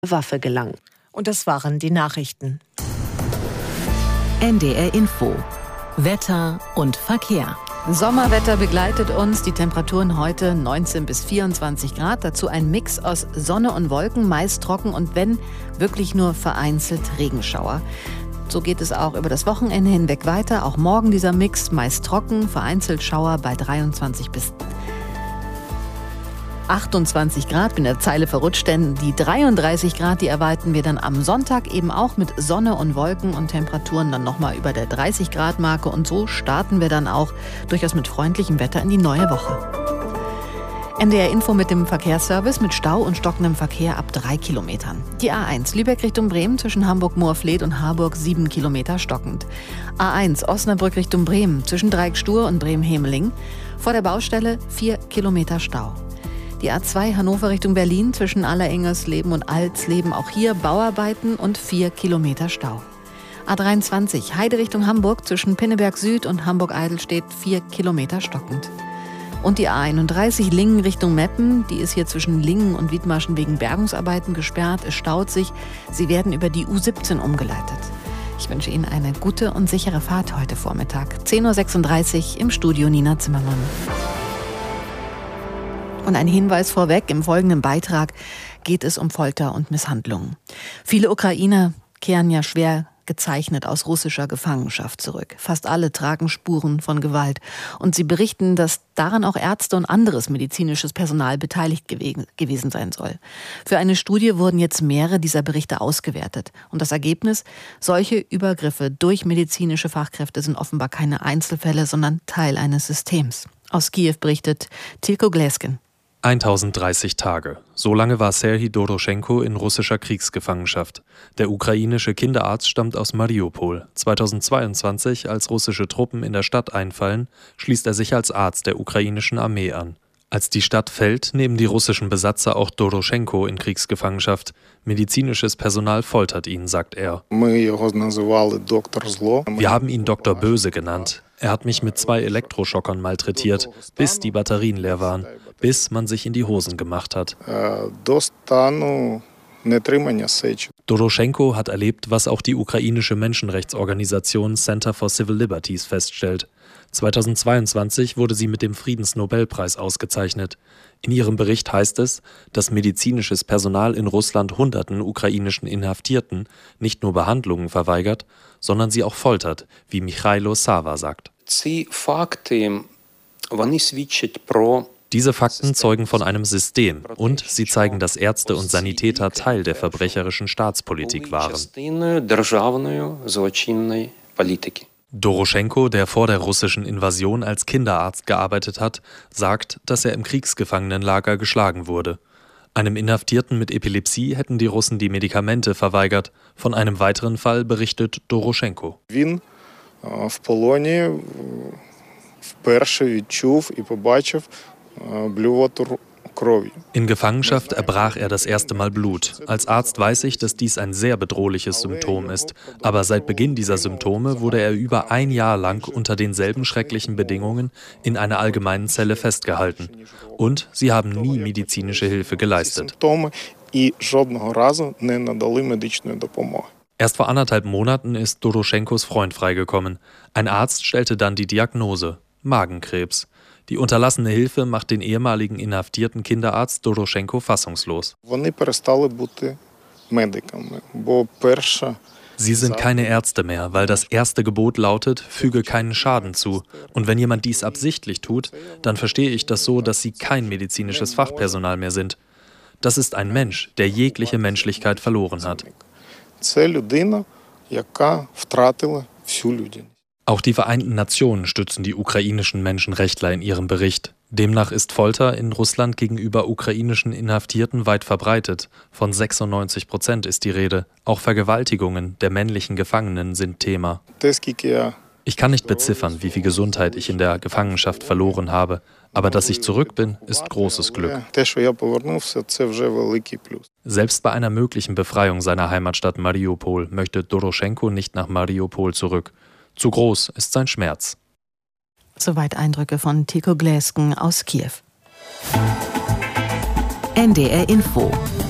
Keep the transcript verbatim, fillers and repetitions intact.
Waffe gelang. Und das waren die Nachrichten. N D R Info. Wetter und Verkehr. Sommerwetter begleitet uns. Die Temperaturen heute neunzehn bis vierundzwanzig Grad. Dazu ein Mix aus Sonne und Wolken, meist trocken und wenn, wirklich nur vereinzelt Regenschauer. So geht es auch über das Wochenende hinweg weiter. Auch morgen dieser Mix, meist trocken, vereinzelt Schauer bei dreiundzwanzig bis achtundzwanzig Grad. Bin in der Zeile verrutscht, denn die dreiunddreißig Grad, die erwarten wir dann am Sonntag eben auch mit Sonne und Wolken und Temperaturen dann nochmal über der dreißig Grad Marke. Und so starten wir dann auch durchaus mit freundlichem Wetter in die neue Woche. N D R Info mit dem Verkehrsservice mit Stau und stockendem Verkehr ab drei Kilometern. Die A eins Lübeck Richtung Bremen zwischen Hamburg-Moorfleet und Harburg sieben Kilometer stockend. A eins Osnabrück Richtung Bremen zwischen Dreieck-Stur und Bremen-Hemeling. Vor der Baustelle vier Kilometer Stau. Die A zwei Hannover Richtung Berlin zwischen Allerengersleben und Alsleben, auch hier Bauarbeiten und vier Kilometer Stau. A dreiundzwanzig Heide Richtung Hamburg zwischen Pinneberg Süd und Hamburg-Eidelstedt vier Kilometer stockend. Und die A einunddreißig Lingen Richtung Meppen, die ist hier zwischen Lingen und Wiedmarschen wegen Bergungsarbeiten gesperrt. Es staut sich. Sie werden über die U siebzehn umgeleitet. Ich wünsche Ihnen eine gute und sichere Fahrt heute Vormittag. zehn Uhr sechsunddreißig im Studio Nina Zimmermann. Und ein Hinweis vorweg, im folgenden Beitrag geht es um Folter und Misshandlungen. Viele Ukrainer kehren ja schwer gezeichnet aus russischer Gefangenschaft zurück. Fast alle tragen Spuren von Gewalt. Und sie berichten, dass daran auch Ärzte und anderes medizinisches Personal beteiligt gewe- gewesen sein soll. Für eine Studie wurden jetzt mehrere dieser Berichte ausgewertet. Und das Ergebnis? Solche Übergriffe durch medizinische Fachkräfte sind offenbar keine Einzelfälle, sondern Teil eines Systems. Aus Kiew berichtet Tilko Gläsken. tausenddreißig Tage. So lange war Serhij Doroschenko in russischer Kriegsgefangenschaft. Der ukrainische Kinderarzt stammt aus Mariupol. zweitausendzweiundzwanzig, als russische Truppen in der Stadt einfallen, schließt er sich als Arzt der ukrainischen Armee an. Als die Stadt fällt, nehmen die russischen Besatzer auch Doroschenko in Kriegsgefangenschaft. Medizinisches Personal foltert ihn, sagt er. Wir haben ihn Doktor Böse genannt. Er hat mich mit zwei Elektroschockern malträtiert, bis die Batterien leer waren, bis man sich in die Hosen gemacht hat. Doroschenko hat erlebt, was auch die ukrainische Menschenrechtsorganisation Center for Civil Liberties feststellt. zweitausendzweiundzwanzig wurde sie mit dem Friedensnobelpreis ausgezeichnet. In ihrem Bericht heißt es, dass medizinisches Personal in Russland hunderten ukrainischen Inhaftierten nicht nur Behandlungen verweigert, sondern sie auch foltert, wie Michailo Sava sagt. Diese Fakten zeugen von einem System und sie zeigen, dass Ärzte und Sanitäter Teil der verbrecherischen Staatspolitik waren. Doroschenko, der vor der russischen Invasion als Kinderarzt gearbeitet hat, sagt, dass er im Kriegsgefangenenlager geschlagen wurde. Einem Inhaftierten mit Epilepsie hätten die Russen die Medikamente verweigert. Von einem weiteren Fall berichtet Doroschenko. In Gefangenschaft erbrach er das erste Mal Blut. Als Arzt weiß ich, dass dies ein sehr bedrohliches Symptom ist. Aber seit Beginn dieser Symptome wurde er über ein Jahr lang unter denselben schrecklichen Bedingungen in einer allgemeinen Zelle festgehalten. Und sie haben nie medizinische Hilfe geleistet. Erst vor anderthalb Monaten ist Doroschenkos Freund freigekommen. Ein Arzt stellte dann die Diagnose: Magenkrebs. Die unterlassene Hilfe macht den ehemaligen inhaftierten Kinderarzt Doroschenko fassungslos. Sie sind keine Ärzte mehr, weil das erste Gebot lautet, füge keinen Schaden zu. Und wenn jemand dies absichtlich tut, dann verstehe ich das so, dass sie kein medizinisches Fachpersonal mehr sind. Das ist ein Mensch, der jegliche Menschlichkeit verloren hat. Auch die Vereinten Nationen stützen die ukrainischen Menschenrechtler in ihrem Bericht. Demnach ist Folter in Russland gegenüber ukrainischen Inhaftierten weit verbreitet. Von sechsundneunzig Prozent ist die Rede. Auch Vergewaltigungen der männlichen Gefangenen sind Thema. Ich kann nicht beziffern, wie viel Gesundheit ich in der Gefangenschaft verloren habe. Aber dass ich zurück bin, ist großes Glück. Selbst bei einer möglichen Befreiung seiner Heimatstadt Mariupol möchte Doroschenko nicht nach Mariupol zurück. Zu groß ist sein Schmerz. Soweit Eindrücke von Tilko Gläsken aus Kiew. N D R Info.